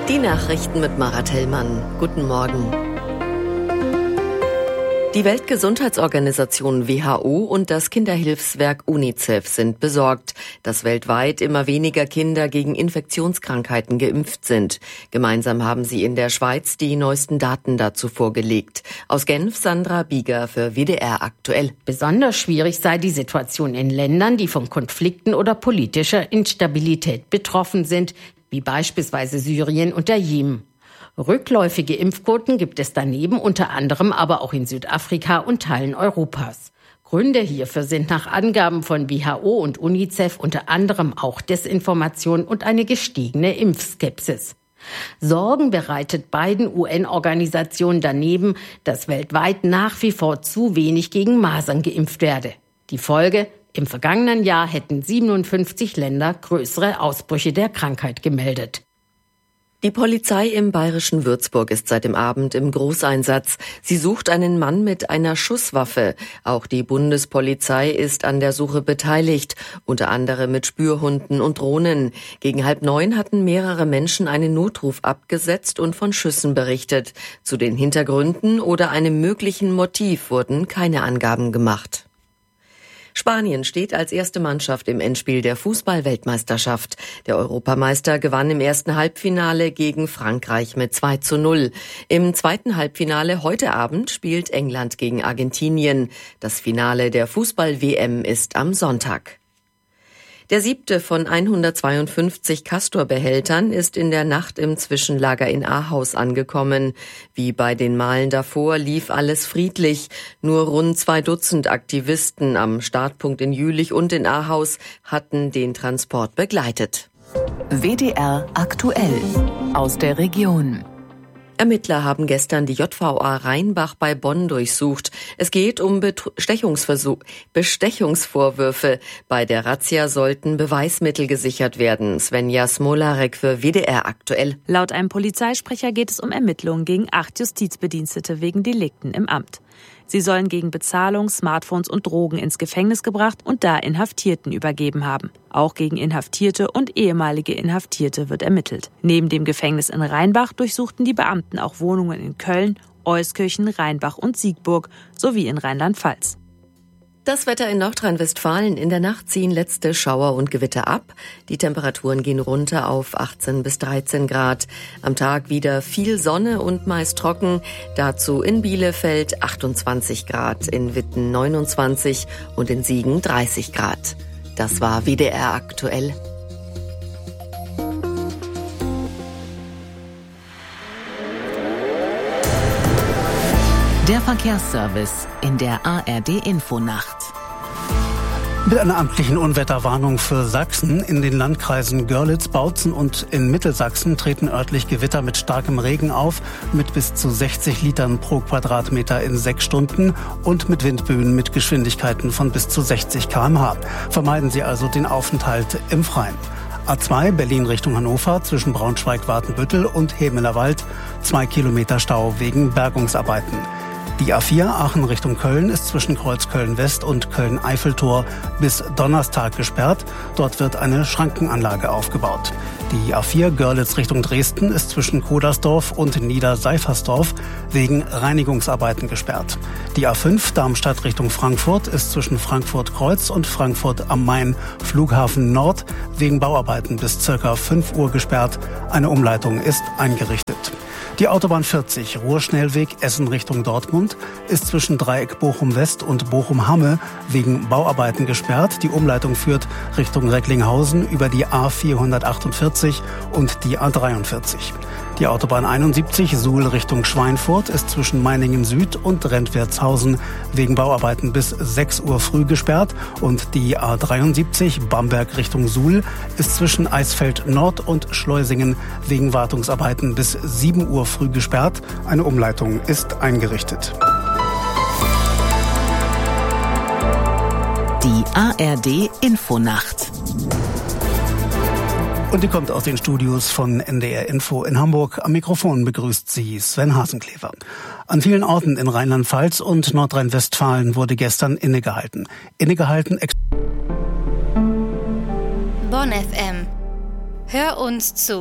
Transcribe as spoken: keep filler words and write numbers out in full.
Die Nachrichten mit Marat Hellmann. Guten Morgen. Die Weltgesundheitsorganisation W H O und das Kinderhilfswerk UNICEF sind besorgt, dass weltweit immer weniger Kinder gegen Infektionskrankheiten geimpft sind. Gemeinsam haben sie in der Schweiz die neuesten Daten dazu vorgelegt. Aus Genf Sandra Bieger für W D R aktuell. Besonders schwierig sei die Situation in Ländern, die von Konflikten oder politischer Instabilität betroffen sind, wie beispielsweise Syrien und der Jemen. Rückläufige Impfquoten gibt es daneben unter anderem aber auch in Südafrika und Teilen Europas. Gründe hierfür sind nach Angaben von W H O und UNICEF unter anderem auch Desinformation und eine gestiegene Impfskepsis. Sorgen bereitet beiden U N-Organisationen daneben, dass weltweit nach wie vor zu wenig gegen Masern geimpft werde. Die Folge: Im vergangenen Jahr hätten siebenundfünfzig Länder größere Ausbrüche der Krankheit gemeldet. Die Polizei im bayerischen Würzburg ist seit dem Abend im Großeinsatz. Sie sucht einen Mann mit einer Schusswaffe. Auch die Bundespolizei ist an der Suche beteiligt, unter anderem mit Spürhunden und Drohnen. Gegen halb neun hatten mehrere Menschen einen Notruf abgesetzt und von Schüssen berichtet. Zu den Hintergründen oder einem möglichen Motiv wurden keine Angaben gemacht. Spanien steht als erste Mannschaft im Endspiel der Fußball-Weltmeisterschaft. Der Europameister gewann im ersten Halbfinale gegen Frankreich mit zwei zu null. Im zweiten Halbfinale heute Abend spielt England gegen Argentinien. Das Finale der Fußball-W M ist am Sonntag. Der siebte von hundertzweiundfünfzig Castor-Behältern ist in der Nacht im Zwischenlager in Ahaus angekommen. Wie bei den Malen davor lief alles friedlich. Nur rund zwei Dutzend Aktivisten am Startpunkt in Jülich und in Ahaus hatten den Transport begleitet. W D R aktuell aus der Region. Ermittler haben gestern die J V A Rheinbach bei Bonn durchsucht. Es geht um Bestechungsversuch, Bestechungsvorwürfe. Bei der Razzia sollten Beweismittel gesichert werden. Svenja Smolarek für W D R aktuell. Laut einem Polizeisprecher geht es um Ermittlungen gegen acht Justizbedienstete wegen Delikten im Amt. Sie sollen gegen Bezahlung Smartphones und Drogen ins Gefängnis gebracht und da Inhaftierten übergeben haben. Auch gegen Inhaftierte und ehemalige Inhaftierte wird ermittelt. Neben dem Gefängnis in Rheinbach durchsuchten die Beamten auch Wohnungen in Köln, Euskirchen, Rheinbach und Siegburg sowie in Rheinland-Pfalz. Das Wetter in Nordrhein-Westfalen: In der Nacht ziehen letzte Schauer und Gewitter ab. Die Temperaturen gehen runter auf achtzehn bis dreizehn Grad. Am Tag wieder viel Sonne und meist trocken. Dazu in Bielefeld achtundzwanzig Grad, in Witten neunundzwanzig und in Siegen dreißig Grad. Das war W D R aktuell. Der Verkehrsservice in der A R D-Infonacht. Mit einer amtlichen Unwetterwarnung für Sachsen. In den Landkreisen Görlitz, Bautzen und in Mittelsachsen treten örtlich Gewitter mit starkem Regen auf, mit bis zu sechzig Litern pro Quadratmeter in sechs Stunden und mit Windböen mit Geschwindigkeiten von bis zu sechzig Kilometer pro Stunde. Vermeiden Sie also den Aufenthalt im Freien. A zwei Berlin Richtung Hannover zwischen Braunschweig-Watenbüttel und Hemelerwald. Zwei Kilometer Stau wegen Bergungsarbeiten. Die A vier Aachen Richtung Köln ist zwischen Kreuzköln-West und Köln-Eiffeltor bis Donnerstag gesperrt. Dort wird eine Schrankenanlage aufgebaut. Die A vier Görlitz Richtung Dresden ist zwischen Kodersdorf und Niederseifersdorf wegen Reinigungsarbeiten gesperrt. Die A fünf Darmstadt Richtung Frankfurt ist zwischen Frankfurt-Kreuz und Frankfurt am Main Flughafen Nord wegen Bauarbeiten bis circa fünf Uhr gesperrt. Eine Umleitung ist eingerichtet. Die Autobahn vierzig, Ruhrschnellweg Essen Richtung Dortmund, ist zwischen Dreieck Bochum-West und Bochum-Hamme wegen Bauarbeiten gesperrt. Die Umleitung führt Richtung Recklinghausen über die A vierhundertachtundvierzig und die A dreiundvierzig. Die Autobahn einundsiebzig Suhl Richtung Schweinfurt ist zwischen Meiningen Süd und Rentwertshausen wegen Bauarbeiten bis sechs Uhr früh gesperrt und die A dreiundsiebzig Bamberg Richtung Suhl ist zwischen Eisfeld Nord und Schleusingen wegen Wartungsarbeiten bis sieben Uhr früh gesperrt. Eine Umleitung ist eingerichtet. Die A R D-Infonacht. Und die kommt aus den Studios von N D R Info in Hamburg. Am Mikrofon begrüßt sie Sven Hasenklever. An vielen Orten in Rheinland-Pfalz und Nordrhein-Westfalen wurde gestern innegehalten. Innegehalten. Bonn F M. Hör uns zu.